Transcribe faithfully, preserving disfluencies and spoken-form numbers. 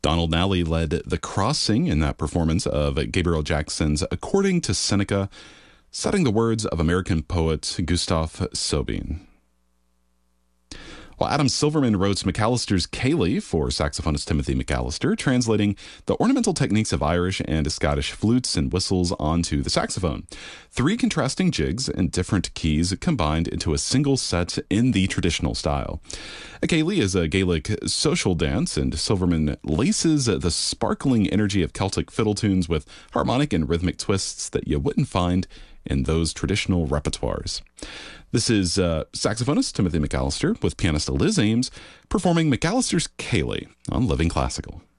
Donald Nally led the crossing in that performance of Gabriel Jackson's According to Seneca, citing the words of American poet Gustav Sobin. Well, Adam Silverman wrote McAllister's Ceilidh for saxophonist Timothy McAllister, translating the ornamental techniques of Irish and Scottish flutes and whistles onto the saxophone. Three contrasting jigs in different keys combined into a single set in the traditional style. A Ceilidh is a Gaelic social dance, and Silverman laces the sparkling energy of Celtic fiddle tunes with harmonic and rhythmic twists that you wouldn't find in those traditional repertoires. This is uh, saxophonist Timothy McAllister with pianist Liz Ames performing McAllister's Ceilidh on Living Classical.